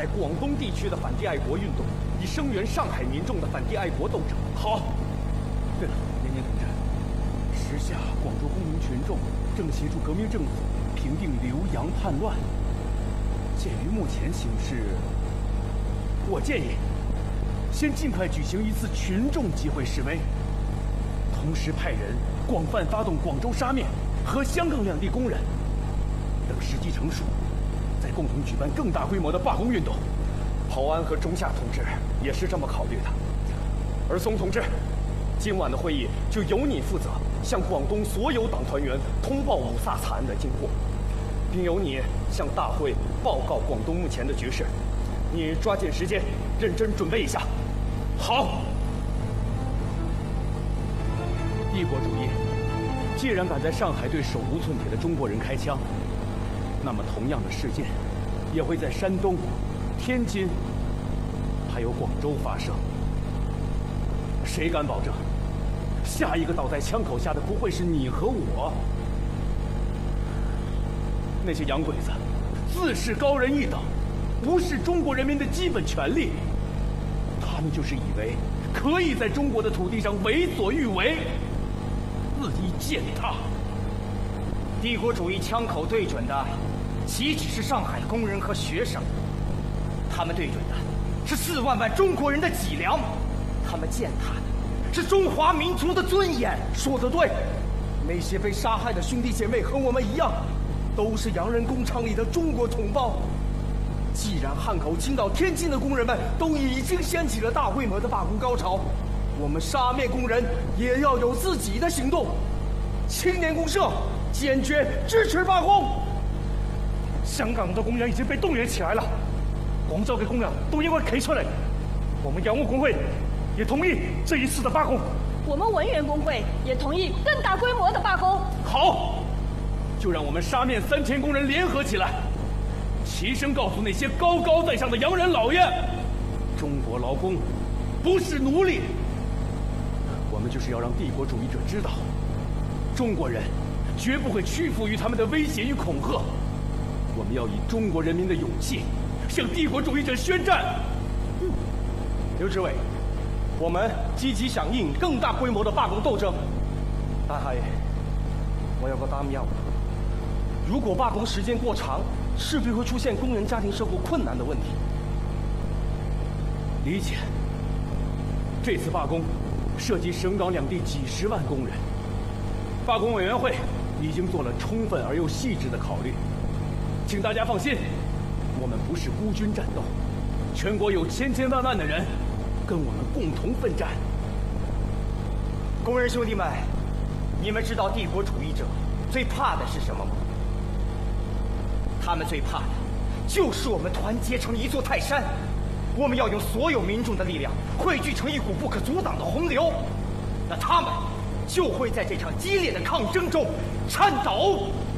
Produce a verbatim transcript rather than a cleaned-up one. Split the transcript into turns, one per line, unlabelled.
在广东地区的反帝爱国运动，以声援上海民众的反帝爱国斗争。好。对了，年年同志，时下广州公民群众正协助革命政府平定留洋叛乱。鉴于目前形势，我建议先尽快举行一次群众集会示威，同时派人广泛发动广州沙面和香港两地工人，等时机成熟，再共同举办更大规模的罢工运动。陶安和钟夏同志也是这么考虑的。而松同志，今晚的会议就由你负责，向广东所有党团员通报五卅惨案的经过，并由你向大会报告广东目前的局势。你抓紧时间，认真准备一下。好。帝国主义既然敢在上海对手无寸铁的中国人开枪，那么同样的事件也会在山东、天津还有广州发生。谁敢保证下一个倒在枪口下的不会是你和我？那些洋鬼子自视高人一等，无视中国人民的基本权利，他们就是以为可以在中国的土地上为所欲为，恣意践踏。
帝国主义枪口对准的岂止是上海工人和学生，他们对准的是四万万中国人的脊梁，他们践踏的是中华民族的尊严。
说得对，那些被杀害的兄弟姐妹和我们一样，都是洋人工厂里的中国同胞。既然汉口、青岛、天津的工人们都已经掀起了大规模的罢工高潮，我们沙面工人也要有自己的行动。青年公社坚决支持罢工。
香港的工人已经被动员起来了，广州的工人都应该企出来。我们洋务工会也同意这一次的罢工。
我们文员工会也同意更大规模的罢工。
好，就让我们沙面三千工人联合起来，齐声告诉那些高高在上的洋人老爷，中国劳工不是奴隶。我们就是要让帝国主义者知道，中国人绝不会屈服于他们的威胁与恐吓。我们要以中国人民的勇气向帝国主义者宣战。
嗯、刘志伟，我们积极响应更大规模的罢工斗争。但係我有個擔憂，如果罢工時間過長，勢必會出現工人家庭生活困難的問題。
理解。這次罷工涉及省港兩地幾十萬工人，罷工委員會已經做了充分而又細緻的考慮。請大家放心，我們不是孤軍戰鬥，全國有千千萬萬的人跟我們共同奮戰。
工人兄弟們，你們知道帝國主義者最怕的是什麼嗎？他們最怕的就是我們團結成一座泰山，我們要用所有民眾的力量匯聚成一股不可阻擋的洪流，那他們就會在這場激烈的抗爭中顫抖。